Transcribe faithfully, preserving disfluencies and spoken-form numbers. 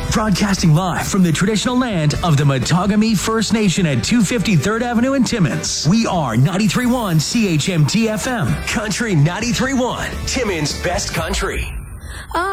Broadcasting live from the traditional land of the Matagami First Nation at two fifty third Avenue in Timmins. We are ninety-three point one C H M T F M. Country ninety-three point one. Timmins' best country.